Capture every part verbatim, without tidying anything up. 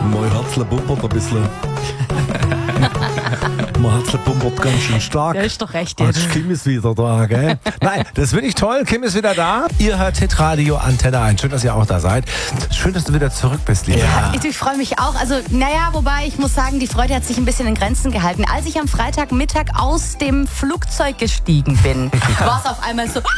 Mein Herzle bumpert ein bisschen. Mein Herzle bumpert ganz schön stark. Ja, ist doch recht jetzt. jetzt. Kim ist wieder da, gell? Nein, das finde ich toll. Kim ist wieder da. Ihr hört Hitradio Antenne eins. Schön, dass ihr auch da seid. Schön, dass du wieder zurück bist, Lisa. Ja, ich, ich freue mich auch. Also, naja, wobei ich muss sagen, die Freude hat sich ein bisschen in Grenzen gehalten. Als ich am Freitagmittag aus dem Flugzeug gestiegen bin, war es auf einmal so...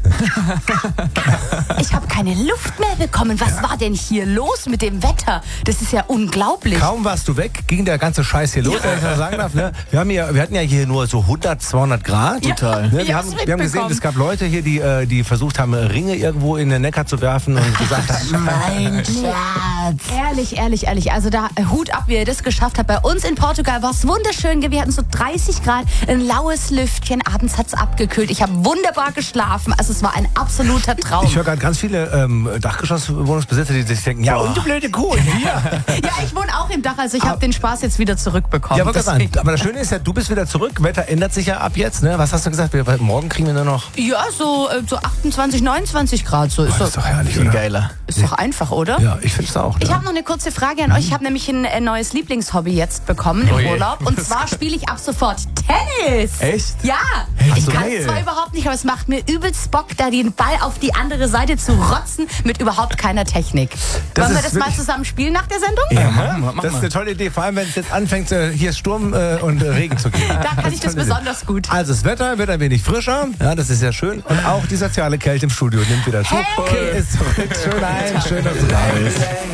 Ich habe keine Luft mehr bekommen. Was ja. war denn hier los mit dem Wetter? Das ist ja unglaublich. Kaum warst du weg, ging der ganze Scheiß hier los, wenn ich mal sagen darf. Ne? Wir, haben hier, wir hatten ja hier nur so hundert, zweihundert Grad. Ja, Total. Ne? Wir, haben, wir haben gesehen, es gab Leute hier, die, die versucht haben, Ringe irgendwo in den Neckar zu werfen und gesagt haben, mein Schatz. Ehrlich, ehrlich, ehrlich. Also da Hut ab, wie ihr das geschafft habt. Bei uns in Portugal war es wunderschön. Wir hatten so dreißig Grad, ein laues Lüftchen. Abends hat es abgekühlt. Ich habe wunderbar geschlafen. Also es war ein absoluter Traum. Ich höre gerade ganz viele ähm, Dachgeschosswohnungsbesitzer, die sich denken, ja, und du blöde Kuh. Ja, ich wohne auch im Dach, also ich habe den Spaß jetzt wieder zurückbekommen. Ja, aber, sagen, aber das Schöne ist ja, du bist wieder zurück. Wetter ändert sich ja ab jetzt, ne? Was hast du gesagt? Wir, morgen kriegen wir nur noch... Ja, so, so achtundzwanzig, neunundzwanzig Grad. So. Ist, oh, ist doch herrlich, oder? Geiler. Ist doch einfach, oder? Ja, ich finde es auch. Ich ja. habe noch eine kurze Frage an euch. Ich habe nämlich ein, ein neues Lieblingshobby jetzt bekommen im oh Urlaub. Und zwar spiele ich ab sofort Tennis. Echt? Ja. Echt? Ich kann Geil. es zwar überhaupt nicht, aber es macht mir übelst Bock, da den Ball auf die andere Seite zu rotzen mit überhaupt keiner Technik. Das Wollen wir ist das mal wirklich- zusammen spielen nach der Sendung? Ja, mach mal, mach das ist mal. eine tolle Idee, vor allem wenn es jetzt anfängt, äh, hier Sturm äh, und äh, Regen zu geben. Da kann ich das eine tolle besonders Idee. gut. Also das Wetter wird ein wenig frischer, ja, das ist ja schön. Und auch die soziale Kälte im Studio nimmt wieder zu. Hey! Kim ist zurück. Schön ein, schön, dass du da bist.